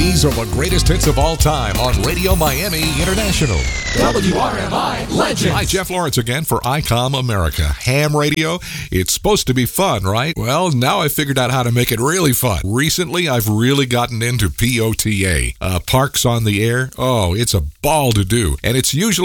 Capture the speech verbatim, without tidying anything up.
These are the greatest hits of all time on Radio Miami International. W R M I Legends. Hi, Jeff Lawrence again for I COM America. Ham radio, it's supposed to be fun, right? Well, now I've figured out how to make it really fun. Recently, I've really gotten into P O T A. Uh, Parks on the Air, oh, it's a ball to do. And it's usually